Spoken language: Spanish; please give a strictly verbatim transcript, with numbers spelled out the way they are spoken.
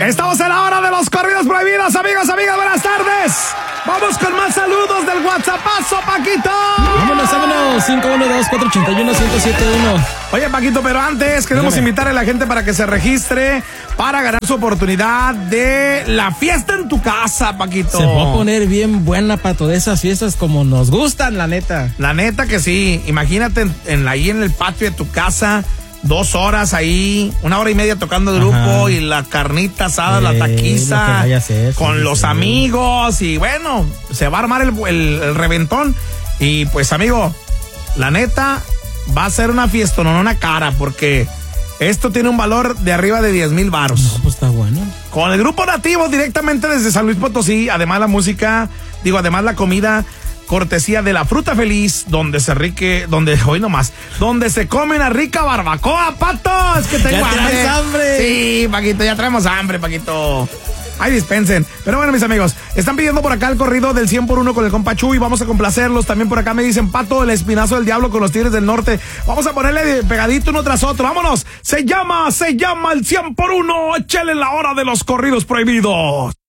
Estamos en la hora de los corridos prohibidos, amigos, amigas, buenas tardes. Vamos con más saludos del WhatsAppazo, Paquito. Vámonos, vámonos, cinco uno dos, cuatro ocho uno, cinco siete uno. Oye, Paquito, pero antes queremos Dígame. invitar a la gente para que se registre para ganar su oportunidad de la fiesta en tu casa, Paquito. Se va a poner bien buena, Pato, de esas fiestas como nos gustan, la neta. La neta que sí. Imagínate en, en, ahí en el patio de tu casa, dos horas ahí, una hora y media tocando el grupo. Ajá. Y la carnita asada, eh, la taquiza, hacer, con sí, los sí. amigos, y bueno, se va a armar el, el, el reventón. Y pues, amigo, la neta, va a ser una fiesta, no una cara, porque esto tiene un valor de arriba de diez mil varos. No, pues está bueno. Con el grupo nativo directamente desde San Luis Potosí, además la música, digo, además la comida, cortesía de La Fruta Feliz, donde se rique, donde, hoy nomás, donde se come una rica barbacoa, Pato. Es que tengo hambre. hambre. Sí, Paquito, ya traemos hambre, Paquito. Ay, dispensen. Pero bueno, mis amigos, están pidiendo por acá el corrido del cien por uno con el compa Chuy. Vamos a complacerlos. También por acá me dicen, Pato, el espinazo del diablo con los Tigres del Norte. Vamos a ponerle pegadito uno tras otro. Vámonos. Se llama, se llama el cien por uno. Échale la hora de los corridos prohibidos.